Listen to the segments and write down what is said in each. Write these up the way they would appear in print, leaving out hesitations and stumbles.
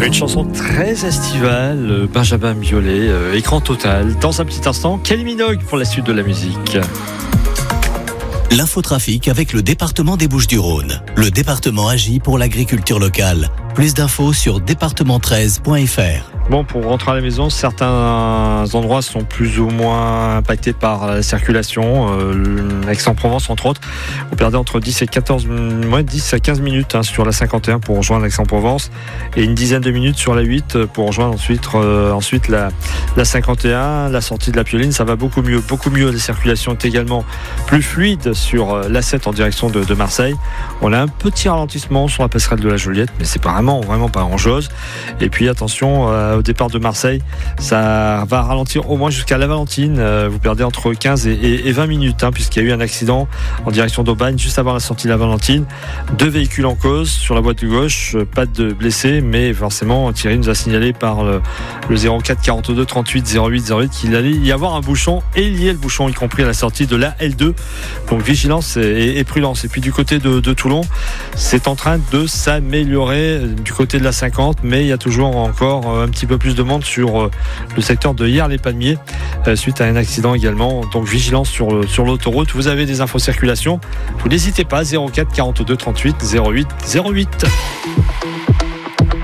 Une chanson très estivale, Benjamin Biolay, écran total. Dans un petit instant, Kylie Minogue pour la suite de la musique. L'infotrafic avec le département des Bouches-du-Rhône. Le département agit pour l'agriculture locale. Plus d'infos sur département13.fr. Bon, pour rentrer à la maison, certains endroits sont plus ou moins impactés par la circulation. Aix-en-Provence, entre autres, vous perdez entre 10 à 15 minutes sur la 51 pour rejoindre Aix-en-Provence et une dizaine de minutes sur la 8 pour rejoindre ensuite la 51. La sortie de la Pioline, ça va beaucoup mieux. La circulation est également plus fluide sur la 7 en direction de Marseille. On a un petit ralentissement sur la passerelle de la Joliette, mais c'est vraiment pas grand-chose. Et puis attention, au départ de Marseille, ça va ralentir au moins jusqu'à la Valentine. Vous perdez entre 15 et 20 minutes, puisqu'il y a eu un accident en direction d'Aubagne juste avant la sortie de la Valentine. 2 véhicules en cause sur la voie de gauche, pas de blessés, mais forcément Thierry nous a signalé par le 04 42 38 08 08 qu'il allait y avoir un bouchon, et il y a le bouchon, y compris à la sortie de la L2. Donc vigilance et prudence. Et puis du côté de Toulon, c'est en train de s'améliorer du côté de la 50, mais il y a toujours encore un petit peu plus de monde sur le secteur de Hyères-les-Palmiers suite à un accident également. Donc vigilance sur l'autoroute. Vous avez des infos circulation, vous n'hésitez pas, 04 42 38 08 08.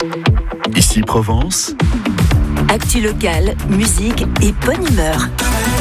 Ici Provence. Actu locale, musique et bonne humeur.